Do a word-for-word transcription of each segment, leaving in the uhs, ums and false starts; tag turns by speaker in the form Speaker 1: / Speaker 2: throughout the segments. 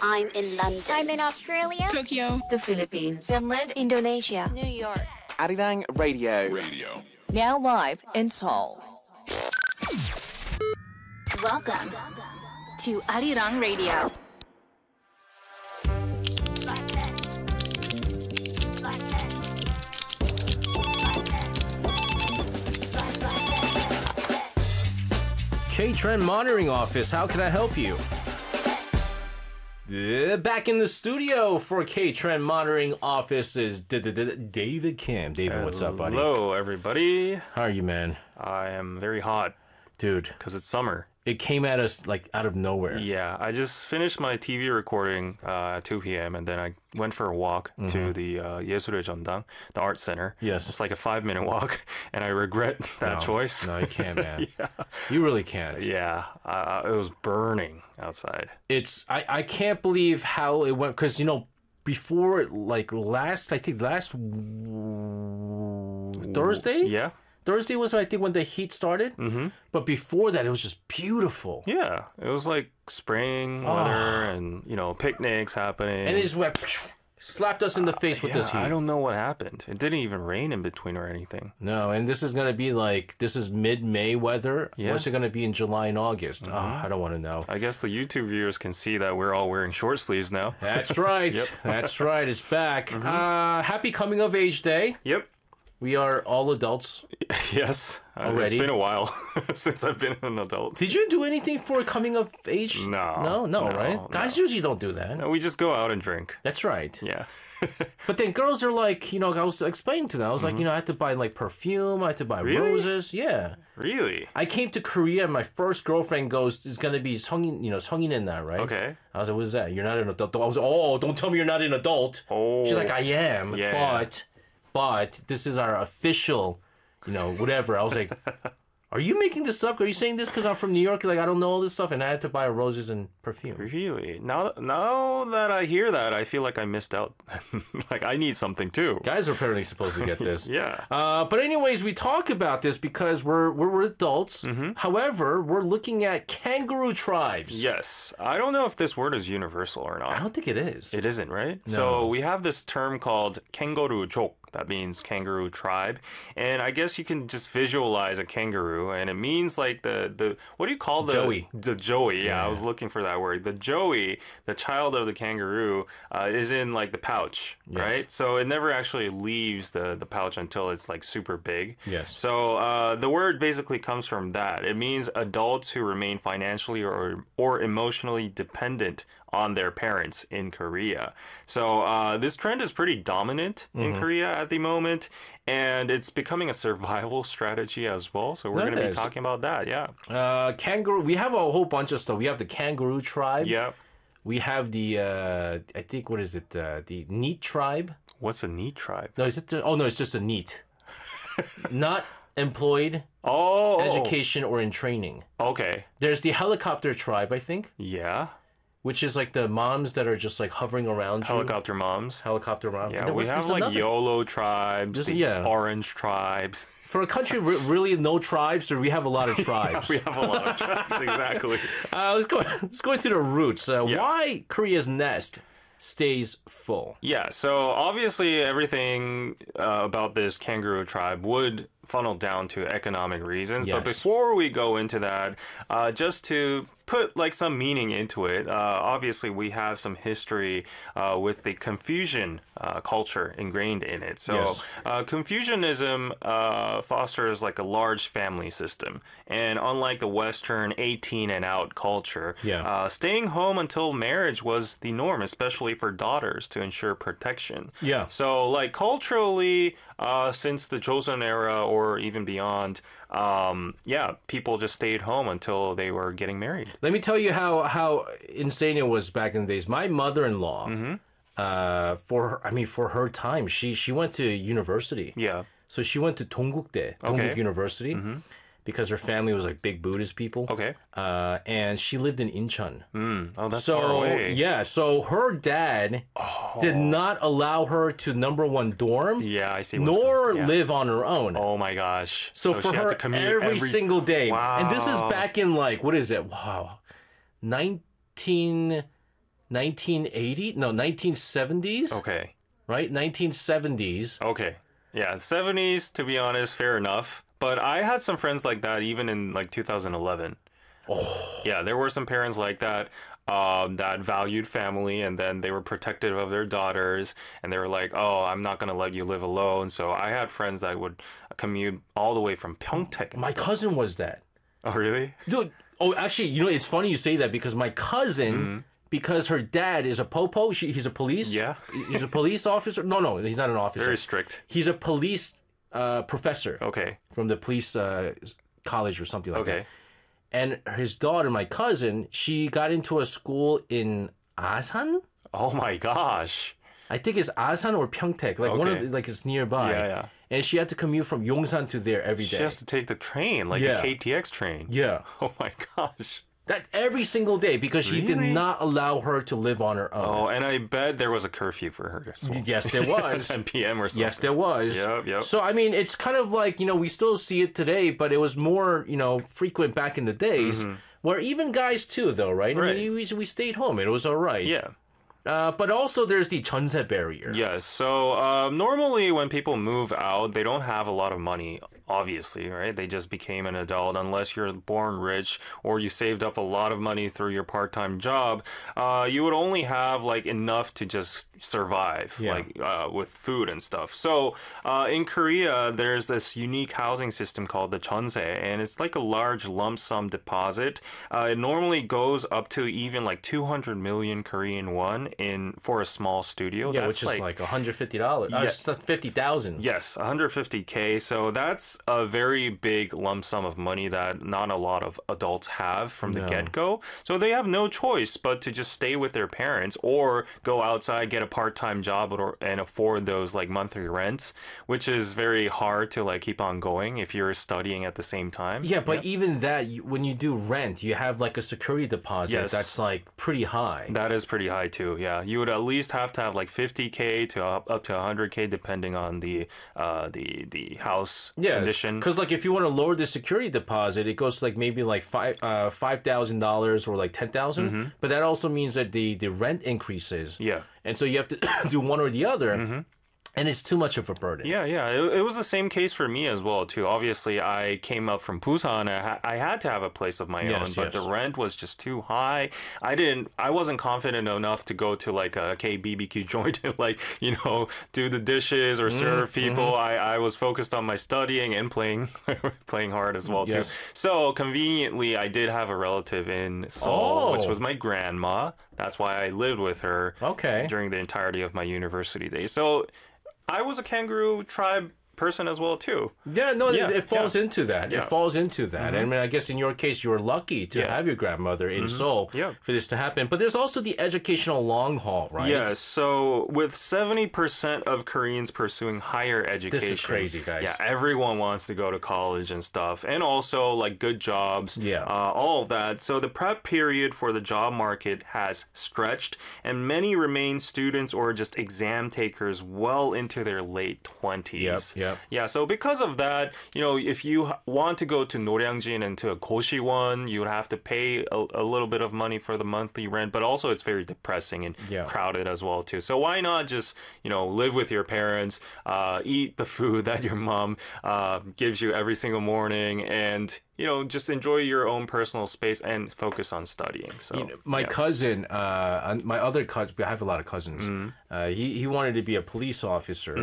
Speaker 1: I'm in London.
Speaker 2: I'm in Australia.
Speaker 3: Tokyo.
Speaker 4: The Philippines.
Speaker 5: Finland.
Speaker 6: Indonesia.
Speaker 5: New York.
Speaker 7: Arirang Radio.
Speaker 3: Radio.
Speaker 6: Now live in Seoul.
Speaker 2: Welcome to Arirang Radio.
Speaker 8: K-Trend Monitoring Office, how can I help you? Uh, back in the studio for K-Trend Monitoring Office is D- D- D- David Kim. David, what's up, buddy?
Speaker 9: Hello, everybody.
Speaker 8: How are you, man?
Speaker 9: I am very hot
Speaker 8: Dude,
Speaker 9: because it's summer.
Speaker 8: it came at us like out of nowhere.
Speaker 9: Yeah, I just finished my T V recording uh, at two p.m. and then I went for a walk to the uh, 예술의 전당, the art center.
Speaker 8: Yes.
Speaker 9: It's like a five-minute walk, and I regret that
Speaker 8: No,
Speaker 9: choice.
Speaker 8: No, you can't, man.
Speaker 9: yeah.
Speaker 8: You really can't.
Speaker 9: Yeah, uh, it was burning outside.
Speaker 8: It's I, I can't believe how it went because you know before like last I think last Thursday.
Speaker 9: Yeah.
Speaker 8: Thursday was I think when the heat started. Mm-hmm. But before that, it was just beautiful.
Speaker 9: Yeah, it was like spring weather and, you know, picnics happening.
Speaker 8: And it just went, slapped us in the face with
Speaker 9: yeah,
Speaker 8: this heat.
Speaker 9: I don't know what happened. It didn't even rain in between or anything.
Speaker 8: No, and this is going to be like, this is mid-May weather.
Speaker 9: Yeah.
Speaker 8: What's it going to be in July and August? Mm-hmm. Oh, I don't want to know.
Speaker 9: I guess the YouTube viewers can see that we're all wearing short sleeves now.
Speaker 8: That's right.
Speaker 9: Yep.
Speaker 8: That's right. It's back. Mm-hmm. Uh, happy Coming of Age Day.
Speaker 9: Yep.
Speaker 8: We are all adults.
Speaker 9: Yes. Uh,
Speaker 8: Already?
Speaker 9: It's been a while since I've been an adult.
Speaker 8: Did you do anything for coming of age?
Speaker 9: No.
Speaker 8: No, no,
Speaker 9: No,
Speaker 8: right? Guys
Speaker 9: no.
Speaker 8: usually don't do that.
Speaker 9: No, we just go out and drink.
Speaker 8: That's right.
Speaker 9: Yeah.
Speaker 8: But then girls are like, you know, I was explaining to them. I was like, you know, I had to buy like perfume. I had to buy
Speaker 9: Really?
Speaker 8: roses. Yeah.
Speaker 9: Really?
Speaker 8: I came to Korea and my first girlfriend goes, it's going to be 성인, you know, 성인 in that, right?
Speaker 9: Okay.
Speaker 8: I was like, what is that? You're not an adult. I was like, oh, don't tell me you're not an adult.
Speaker 9: Oh.
Speaker 8: She's like, I am.
Speaker 9: Yeah.
Speaker 8: But, but this is our official, you know, whatever. I was like, are you making this up? Are you saying this because I'm from New York? Like, I don't know all this stuff and I had to buy roses and perfume.
Speaker 9: Really? Now, now that I hear that, I feel like I missed out. Like, I need something too.
Speaker 8: Guys are apparently supposed to get this.
Speaker 9: Yeah.
Speaker 8: Uh, but anyways, we talk about this because we're we're, we're adults.
Speaker 9: Mm-hmm.
Speaker 8: However, we're looking at kangaroo tribes.
Speaker 9: Yes. I don't know if this word is universal or not.
Speaker 8: I don't think it is.
Speaker 9: It isn't, right? So we have this term called kangaroo족. That means kangaroo tribe. And I guess you can just visualize a kangaroo. And it means like the, the what do you call the...
Speaker 8: Joey.
Speaker 9: The joey, yeah,
Speaker 8: Yeah.
Speaker 9: I was looking for that word. The joey, the child of the kangaroo, uh, is in like the pouch,
Speaker 8: Yes.
Speaker 9: right? So it never actually leaves the, the pouch until it's like super big.
Speaker 8: Yes.
Speaker 9: So uh, the word basically comes from that. It means adults who remain financially or, or emotionally dependent on their parents in Korea. So uh, this trend is pretty dominant in
Speaker 8: Mm-hmm.
Speaker 9: Korea at the moment, and it's becoming a survival strategy as well. So we're
Speaker 8: That
Speaker 9: going to be
Speaker 8: is.
Speaker 9: talking about that, yeah.
Speaker 8: Uh, kangaroo. We have a whole bunch of stuff. We have the kangaroo tribe.
Speaker 9: Yeah.
Speaker 8: We have the, uh, I think, what is it? Uh, the neat tribe.
Speaker 9: What's a neat tribe?
Speaker 8: No, is it? The, oh, no, it's just a neat. Not employed,
Speaker 9: Oh,
Speaker 8: education, or in training.
Speaker 9: okay.
Speaker 8: There's the helicopter tribe, I think,
Speaker 9: Yeah.
Speaker 8: which is like the moms that are just like hovering around you.
Speaker 9: Helicopter moms.
Speaker 8: Helicopter mom.
Speaker 9: Yeah,
Speaker 8: There
Speaker 9: we
Speaker 8: was-
Speaker 9: have
Speaker 8: there's
Speaker 9: like
Speaker 8: another-
Speaker 9: YOLO tribes,
Speaker 8: Just-
Speaker 9: the
Speaker 8: yeah.
Speaker 9: orange tribes.
Speaker 8: For a country re- really no tribes, or we have a lot of tribes.
Speaker 9: We have a lot of tribes, exactly.
Speaker 8: Uh, let's go. Let's go into the roots. Uh,
Speaker 9: Yeah.
Speaker 8: Why Korea's nest stays full?
Speaker 9: Yeah, so obviously everything uh, about this kangaroo tribe would funnel down to economic reasons. But
Speaker 8: Yes.
Speaker 9: before we go into that, uh, just to put like some meaning into it, uh, obviously we have some history uh, with the Confucian uh, culture ingrained in it. So
Speaker 8: Yes.
Speaker 9: uh, Confucianism uh, fosters like a large family system. And unlike the Western eighteen and out culture,
Speaker 8: Yeah.
Speaker 9: uh, staying home until marriage was the norm, especially for daughters to ensure protection.
Speaker 8: Yeah.
Speaker 9: So, like, culturally, uh, since the Joseon era or even beyond, um, yeah, people just stayed home until they were getting married.
Speaker 8: Let me tell you how how insane it was back in the days. My mother-in-law,
Speaker 9: Mm-hmm.
Speaker 8: uh, for her, I mean, for her time, she she went to university.
Speaker 9: Yeah.
Speaker 8: So she went to Donggukdae, Dongguk
Speaker 9: Okay. Mm-hmm.
Speaker 8: University, because her family was like big Buddhist people.
Speaker 9: Okay.
Speaker 8: Uh, and she lived in Incheon.
Speaker 9: Mm. Oh, that's
Speaker 8: so
Speaker 9: far away.
Speaker 8: yeah, so her dad did not allow her to number one dorm,
Speaker 9: Yeah, I see. What's
Speaker 8: nor
Speaker 9: going- yeah.
Speaker 8: live on her own.
Speaker 9: Oh my gosh.
Speaker 8: so, for
Speaker 9: she
Speaker 8: her,
Speaker 9: had to commute
Speaker 8: every, single day,
Speaker 9: Wow.
Speaker 8: and this is back in like what is it? Wow, nineteen nineteen eighty? No, nineteen seventies.
Speaker 9: Okay.
Speaker 8: Right? nineteen seventies.
Speaker 9: Okay. Yeah, seventies, to be honest, fair enough. But I had some friends like that even in like two thousand eleven. Oh. Yeah, there were some parents like that um, that valued family, and then they were protective of their daughters, and they were like, oh, I'm not going to let you live alone. So I had friends that would commute all the way from Pyeongtaek. And
Speaker 8: My
Speaker 9: stuff.
Speaker 8: cousin was that.
Speaker 9: Oh, really?
Speaker 8: Dude, oh, actually, you know, it's funny you say that because my cousin,
Speaker 9: Mm-hmm.
Speaker 8: because her dad is a popo, she, he's a police.
Speaker 9: Yeah.
Speaker 8: He's a police officer. No, no, he's not an officer.
Speaker 9: Very strict.
Speaker 8: He's a police uh, professor
Speaker 9: Okay.
Speaker 8: from the police uh, college or something like
Speaker 9: Okay.
Speaker 8: that. And his daughter, my cousin, she got into a school in Asan.
Speaker 9: Oh my gosh.
Speaker 8: I think it's Asan or Pyeongtaek, like one of
Speaker 9: Okay.
Speaker 8: the, like it's nearby.
Speaker 9: Yeah, yeah.
Speaker 8: And she had to commute from Yongsan to there every day.
Speaker 9: She has to take the train, like
Speaker 8: Yeah.
Speaker 9: the K T X train.
Speaker 8: Yeah,
Speaker 9: Oh my gosh.
Speaker 8: that every single day because she did
Speaker 9: Really?
Speaker 8: not allow her to live on her own.
Speaker 9: Oh, and I bet there was a curfew for her as well.
Speaker 8: Yes, there was.
Speaker 9: ten p.m. or something.
Speaker 8: Yes, there was.
Speaker 9: Yep, yep.
Speaker 8: So I mean, it's kind of like, you know, we still see it today, but it was more, you know, frequent back in the days, where even guys too, though, right? I
Speaker 9: Mm-hmm. Right.
Speaker 8: mean, we, we stayed home. It was all right.
Speaker 9: Yeah.
Speaker 8: Uh, but also there's the chunse barrier.
Speaker 9: Yes. So um, normally when people move out, they don't have a lot of money, obviously, right? They just became an adult unless you're born rich or you saved up a lot of money through your part-time job. Uh, you would only have like enough to just survive,
Speaker 8: Yeah.
Speaker 9: like uh, with food and stuff. So uh, in Korea, there's this unique housing system called the chonse, and it's like a large lump sum deposit. Uh, it normally goes up to even like two hundred million Korean won in for a small studio.
Speaker 8: Yeah,
Speaker 9: That's
Speaker 8: which is like one hundred fifty dollars. Uh,
Speaker 9: Yeah.
Speaker 8: it's fifty thousand.
Speaker 9: Yes, one hundred fifty K. So that's a very big lump sum of money that not a lot of adults have from the
Speaker 8: No.
Speaker 9: get-go. So they have no choice but to just stay with their parents or go outside, get a part-time job or, and afford those like monthly rents, which is very hard to like keep on going if you're studying at the same time.
Speaker 8: Yeah, but even that, you, when you do rent, you have like a security deposit
Speaker 9: Yes.
Speaker 8: that's like pretty high.
Speaker 9: That is pretty high too. Yeah, you would at least have to have like fifty K to up, up to one hundred K depending on the uh the the house
Speaker 8: Yes,
Speaker 9: condition.
Speaker 8: because like if you want to lower the security deposit, it goes to like maybe like five uh five thousand dollars or like ten thousand. But that also means that the the rent increases.
Speaker 9: Yeah.
Speaker 8: and so you have to do one or the other, and it's too much of a burden.
Speaker 9: Yeah, yeah. It, it was the same case for me as well, too. Obviously, I came up from Busan. I, ha- I had to have a place of my
Speaker 8: Yes,
Speaker 9: own, but
Speaker 8: yes.
Speaker 9: the rent was just too high. I didn't, I wasn't confident enough to go to like a K B B Q joint and like, you know, do the dishes or serve
Speaker 8: Mm-hmm.
Speaker 9: people. I, I was focused on my studying and playing, playing hard as well, too.
Speaker 8: Yes.
Speaker 9: So conveniently, I did have a relative in Seoul,
Speaker 8: Oh.
Speaker 9: which was my grandma. That's why I lived with her
Speaker 8: Okay.
Speaker 9: during the entirety of my university days. So I was a kangaroo tribe person as well too.
Speaker 8: Yeah, no,
Speaker 9: Yeah,
Speaker 8: it, it falls
Speaker 9: yeah.
Speaker 8: into that.
Speaker 9: Yeah.
Speaker 8: It falls into that. I mean, I guess in your case, you were lucky to
Speaker 9: Yeah.
Speaker 8: have your grandmother in Seoul
Speaker 9: Yeah.
Speaker 8: for this to happen. But there's also the educational long haul, right?
Speaker 9: Yes, so with seventy percent of Koreans pursuing higher education.
Speaker 8: crazy, guys.
Speaker 9: Yeah, everyone wants to go to college and stuff. And also like good jobs.
Speaker 8: Yeah.
Speaker 9: Uh, all of that. So the prep period for the job market has stretched and many remain students or just exam takers well into their late twenties.
Speaker 8: Yep, yep.
Speaker 9: Yeah, so because of that, you know, if you h- want to go to Noryangjin and to a Goshiwon, you would have to pay a, a little bit of money for the monthly rent, but also it's very depressing and
Speaker 8: Yeah.
Speaker 9: crowded as well too. So why not just, you know, live with your parents, uh, eat the food that your mom uh, gives you every single morning, and you know, just enjoy your own personal space and focus on studying. So
Speaker 8: You know, my
Speaker 9: yeah.
Speaker 8: cousin, uh, my other cousin, I have a lot of cousins.
Speaker 9: Mm-hmm.
Speaker 8: Uh, he he wanted to be a police officer,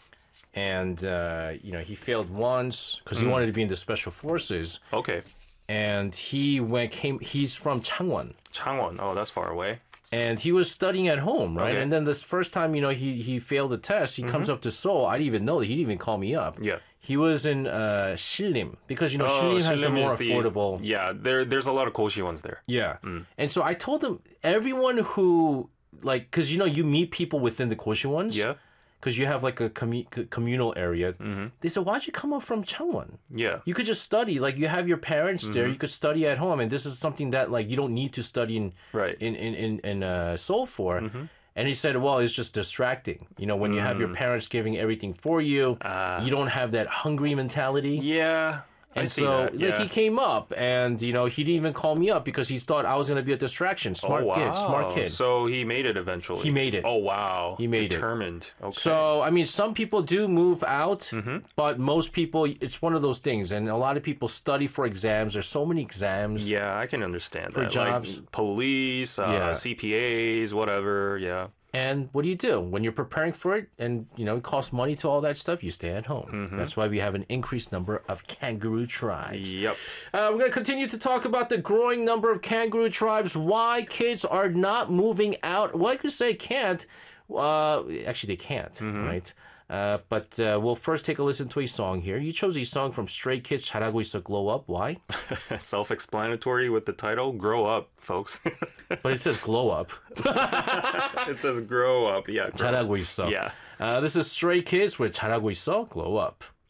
Speaker 8: and uh, you know he failed once because
Speaker 9: Mm.
Speaker 8: he wanted to be in the special forces.
Speaker 9: Okay,
Speaker 8: And he went came. He's from Changwon,
Speaker 9: Changwon. Oh, that's far away.
Speaker 8: and he was studying at home, right?
Speaker 9: Okay.
Speaker 8: And then this first time, you know, he he failed the test. He comes up to Seoul. I didn't even know that. He didn't even call me up.
Speaker 9: Mm-hmm. Yeah.
Speaker 8: He was in uh, Shillim because you know
Speaker 9: Oh,
Speaker 8: Shillim has the
Speaker 9: Shillong
Speaker 8: more
Speaker 9: is the-
Speaker 8: affordable.
Speaker 9: Yeah, there there's a lot of Koshi ones there.
Speaker 8: Yeah.
Speaker 9: Mm.
Speaker 8: And so I told him everyone who like because you know you meet people within the Koshi ones.
Speaker 9: Yeah,
Speaker 8: Because you have like a commu- c- communal area. They said, "Why'd you come up from Changwon?
Speaker 9: yeah.
Speaker 8: You could just study. Like you have your parents there.
Speaker 9: Mm-hmm.
Speaker 8: You could study at home, and this is something that like you don't need to study in
Speaker 9: Right.
Speaker 8: in in in, in uh, Seoul for." And he said, "Well, it's just distracting. You know, when you have your
Speaker 9: Mm.
Speaker 8: parents giving everything for you,
Speaker 9: Ah.
Speaker 8: you don't have that hungry mentality."
Speaker 9: Yeah,
Speaker 8: And
Speaker 9: see
Speaker 8: so
Speaker 9: that,
Speaker 8: like
Speaker 9: yeah.
Speaker 8: he came up and you know he didn't even call me up because he thought I was gonna be a distraction. Smart
Speaker 9: oh, wow.
Speaker 8: kid, smart kid.
Speaker 9: So he made it eventually.
Speaker 8: He made it.
Speaker 9: Oh wow.
Speaker 8: He made it.
Speaker 9: Determined. Okay.
Speaker 8: So I mean, some people do move out,
Speaker 9: Mm-hmm.
Speaker 8: but most people, it's one of those things. And a lot of people study for exams. There's so many exams.
Speaker 9: yeah, I can understand
Speaker 8: For
Speaker 9: that.
Speaker 8: jobs.
Speaker 9: Like police, uh,
Speaker 8: Yeah.
Speaker 9: C P As, whatever. Yeah.
Speaker 8: And what do you do when you're preparing for it? And you know it costs money to all that stuff. You stay at home.
Speaker 9: Mm-hmm.
Speaker 8: That's why we have an increased number of kangaroo tribes.
Speaker 9: Yep.
Speaker 8: Uh, we're going to continue to talk about the growing number of kangaroo tribes, why kids are not moving out. Well, I could say can't. Uh, actually, they can't,
Speaker 9: Mm-hmm.
Speaker 8: right? Uh, but uh, we'll first take a listen to a song here. You chose a song from Stray Kids, 잘하고 있어, Glow Up. Why?
Speaker 9: Self-explanatory with the title. Grow up, folks.
Speaker 8: But it says Glow Up.
Speaker 9: It says grow up. Yeah. Grow up.
Speaker 8: 잘하고 있어.
Speaker 9: Yeah.
Speaker 8: Uh, this is Stray Kids with 잘하고 있어, Glow Up.